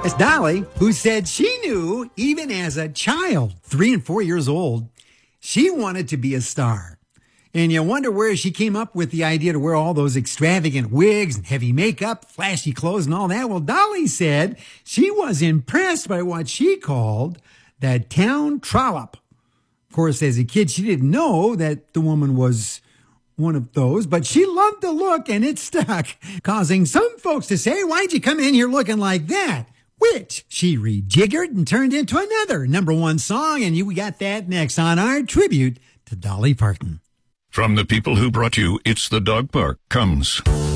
It's Dolly, who said she knew, even as a child, 3 and 4 years old, she wanted to be a star. And you wonder where she came up with the idea to wear all those extravagant wigs and heavy makeup, flashy clothes and all that. Well, Dolly said she was impressed by what she called the town trollop. Of course, as a kid, she didn't know that the woman was one of those, but she loved the look and it stuck, causing some folks to say, why'd you come in here looking like that? Which she rejiggered and turned into another #1 song, and we got that next on our tribute to Dolly Parton. From the people who brought you It's the Dog Park comes